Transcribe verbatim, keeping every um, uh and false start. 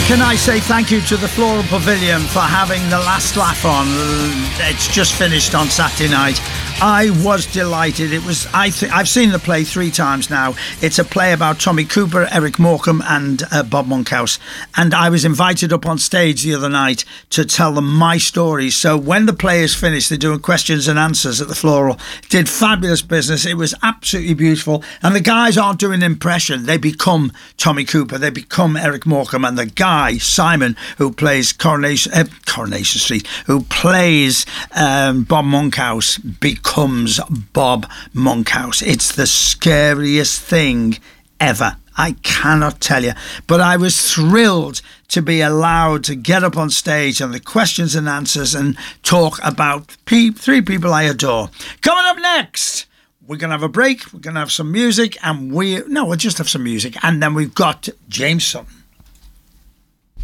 Can I say thank you to the Floral Pavilion for having the last laugh on? It's just finished on Saturday night. I was delighted. It was. I think I've seen the play three times now. It's a play about Tommy Cooper, Eric Morecambe, and uh, Bob Monkhouse. And I was invited up on stage the other night to tell them my stories. So when the play is finished, they're doing questions and answers at the Floral. Did fabulous business. It was absolutely beautiful. And the guys aren't doing an impression. They become Tommy Cooper. They become Eric Morecambe. And the guy Simon, who plays Coronation uh, Coronation Street, who plays um, Bob Monkhouse, becomes comes Bob Monkhouse. It's the scariest thing ever. I cannot tell you. But I was thrilled to be allowed to get up on stage and the questions and answers and talk about pe- three people I adore. Coming up next, we're going to have a break. We're going to have some music and we... No, we'll just have some music. And then we've got James Sutton.